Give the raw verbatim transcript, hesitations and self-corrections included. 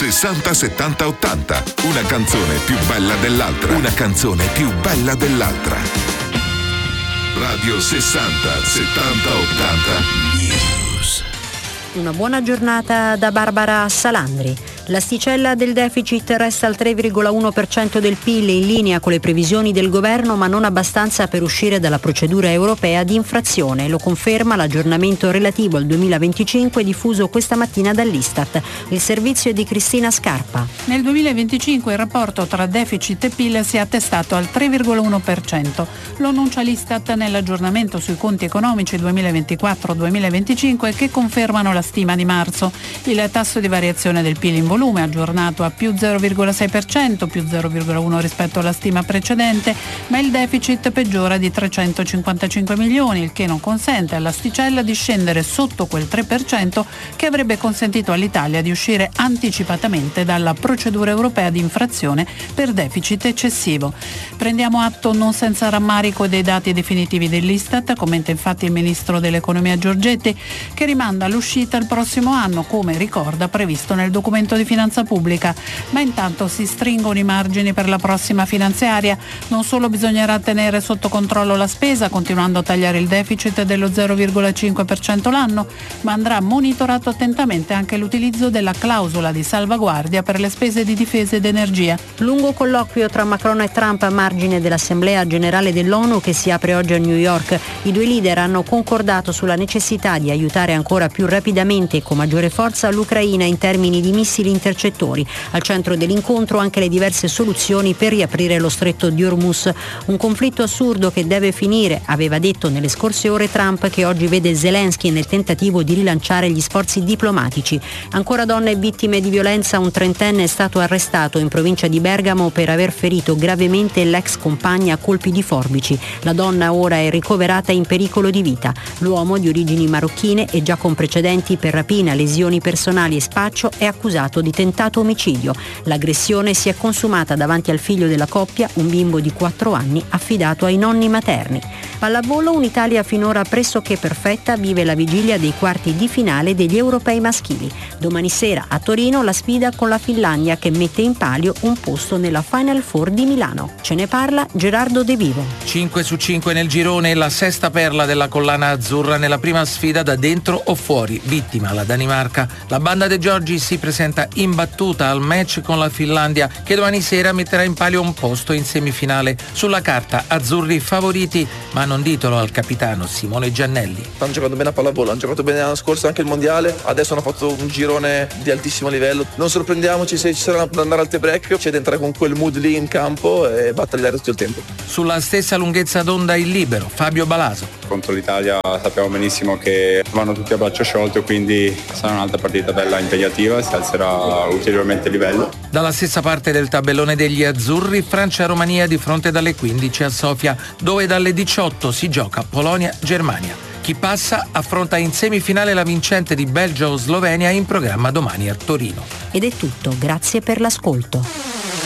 sessanta settanta ottanta. Una canzone più bella dell'altra. Una canzone più bella dell'altra. Radio sessanta settanta ottanta News. Una buona giornata da Barbara Salandri. L'asticella del deficit resta al tre virgola uno per cento del P I L, in linea con le previsioni del governo, ma non abbastanza per uscire dalla procedura europea di infrazione. Lo conferma l'aggiornamento relativo al duemilaventicinque diffuso questa mattina dall'Istat. Il servizio è di Cristina Scarpa. Nel duemilaventicinque il rapporto tra deficit e P I L si è attestato al tre virgola uno per cento. Lo annuncia l'Istat nell'aggiornamento sui conti economici duemilaventiquattro duemilaventicinque che confermano la stima di marzo. Il tasso di variazione del P I L in volume aggiornato a più zero virgola sei per cento, più zero virgola uno rispetto alla stima precedente, ma il deficit peggiora di trecentocinquantacinque milioni, il che non consente all'asticella di scendere sotto quel tre per cento che avrebbe consentito all'Italia di uscire anticipatamente dalla procedura europea di infrazione per deficit eccessivo. Prendiamo atto non senza rammarico dei dati definitivi dell'Istat, commenta infatti il ministro dell'economia Giorgetti, che rimanda l'uscita il prossimo anno, come ricorda previsto nel documento di finanza pubblica, ma intanto si stringono i margini per la prossima finanziaria. Non solo bisognerà tenere sotto controllo la spesa, continuando a tagliare il deficit dello zero virgola cinque per cento l'anno, ma andrà monitorato attentamente anche l'utilizzo della clausola di salvaguardia per le spese di difesa ed energia. Lungo colloquio tra Macron e Trump a margine dell'Assemblea Generale dell'ONU che si apre oggi a New York. I due leader hanno concordato sulla necessità di aiutare ancora più rapidamente e con maggiore forza l'Ucraina in termini di missili intercettori. Al centro dell'incontro anche le diverse soluzioni per riaprire lo stretto di Hormuz. Un conflitto assurdo che deve finire, aveva detto nelle scorse ore Trump, che oggi vede Zelensky nel tentativo di rilanciare gli sforzi diplomatici. Ancora donne vittime di violenza, un trentenne è stato arrestato in provincia di Bergamo per aver ferito gravemente l'ex compagna a colpi di forbici. La donna ora è ricoverata in pericolo di vita. L'uomo, di origini marocchine e già con precedenti per rapina, lesioni personali e spaccio, è accusato di tentato omicidio. L'aggressione si è consumata davanti al figlio della coppia, un bimbo di quattro anni affidato ai nonni materni. Pallavolo, un'Italia finora pressoché perfetta vive la vigilia dei quarti di finale degli europei maschili. Domani sera a Torino la sfida con la Finlandia che mette in palio un posto nella Final Four di Milano. Ce ne parla Gerardo De Vivo. cinque su cinque nel girone, la sesta perla della collana azzurra nella prima sfida da dentro o fuori, vittima la Danimarca. La banda De Giorgi si presenta imbattuta al match con la Finlandia che domani sera metterà in palio un posto in semifinale. Sulla carta azzurri favoriti, ma non ditelo al capitano Simone Giannelli. Stanno giocando bene a pallavolo, hanno giocato bene l'anno scorso anche il mondiale, adesso hanno fatto un girone di altissimo livello. Non sorprendiamoci se ci sarà da andare al tie break, c'è da entrare con quel mood lì in campo e battagliare tutto il tempo. Sulla stessa lunghezza d'onda il libero Fabio Balaso. Contro l'Italia sappiamo benissimo che vanno tutti a braccio sciolto, quindi sarà un'altra partita bella impegnativa, si alzerà ulteriormente il livello. Dalla stessa parte del tabellone degli azzurri, Francia-Romania di fronte dalle quindici a Sofia, dove dalle diciotto si gioca Polonia-Germania. Chi passa affronta in semifinale la vincente di Belgio-Slovenia, in programma domani a Torino. Ed è tutto, grazie per l'ascolto.